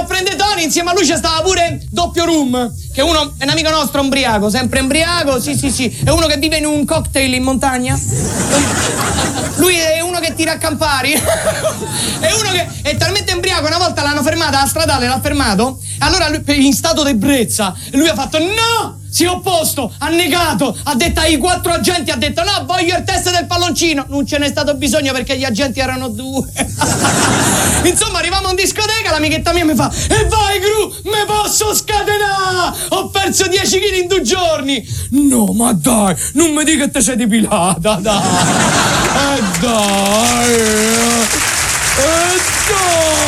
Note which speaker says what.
Speaker 1: a prendere Tony, insieme a lui c'è stava pure Doppio Room, che uno è un amico nostro ombriaco, sempre embriaco, sì, è uno che vive in un cocktail in montagna. Lui è uno che tira a campari. È uno che è talmente embriaco, una volta l'hanno fermata alla stradale, l'ha fermato, allora lui, in stato d'ebbrezza, lui ha fatto no! Si è opposto, ha negato, ha detto ai 4 agenti, ha detto no, voglio il test del palloncino. Non ce n'è stato bisogno perché gli agenti erano 2. Insomma, arriviamo in discoteca, l'amichetta mia mi fa e vai Gru, me posso scatenare? Ho perso 10 kg in 2 giorni. No, ma dai, non mi dica che te sei depilata, dai. Dai.